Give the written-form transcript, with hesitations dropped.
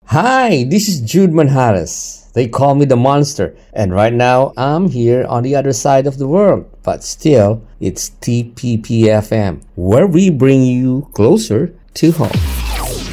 Hi, this is Jude Manhares. They call me the monster, and right now I'm here on the other side of the world. But still, it's TPPFM, where we bring you closer to home.